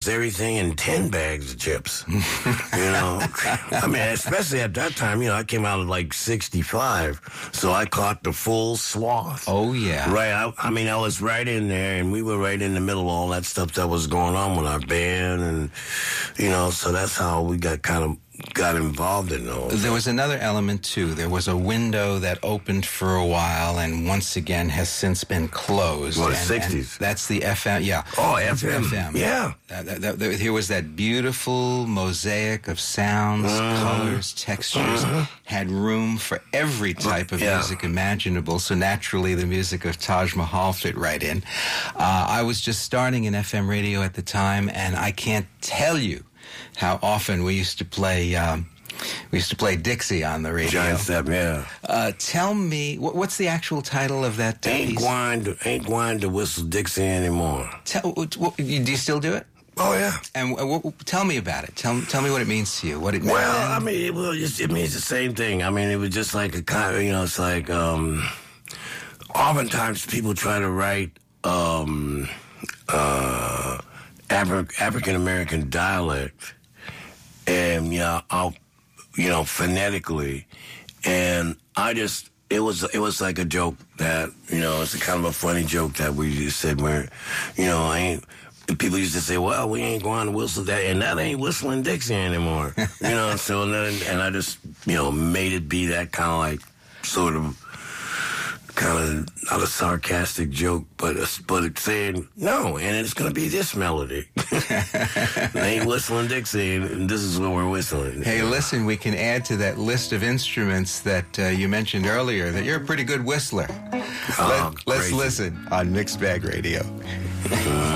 everything in 10 bags of chips. You know, I mean, especially at that time, you know, I came out at like 65, so I caught the full swath. Oh, yeah. Right. I mean, I was right in there, and we were right in the middle of all that stuff that was going on with our band, and, you know, so that's how we got involved in those. There was another element, too. There was a window that opened for a while and once again has since been closed. Well, the and 60s. That's the FM, yeah. Oh, FM. Yeah. Here was that beautiful mosaic of sounds, colors, textures, had room for every type of music imaginable, so naturally the music of Taj Mahal fit right in. I was just starting in FM radio at the time, and I can't tell you how often we used to play Dixie on the radio. Giant Step, yeah. Tell me, what's the actual title of that Ain't piece? going to whistle Dixie anymore. Do you still do it? Oh, yeah. And tell me about it. Tell me what it means to you. What it means. Well, I mean, it means the same thing. I mean, it was just like a kind of, you know, it's like, oftentimes people try to write African-American dialect and, phonetically. And it was like a joke that, you know, it's a kind of a funny joke that we just said where, you know, people used to say, well, we ain't going to whistle that, and that ain't whistling Dixie anymore. You know, so and I just, you know, made it be that kind of like sort of not a sarcastic joke, but it's saying no, and it's going to be this melody. They ain't whistling Dixie, and this is what we're whistling. Hey, listen, we can add to that list of instruments that you mentioned earlier that you're a pretty good whistler. Let's listen on Mixed Bag Radio.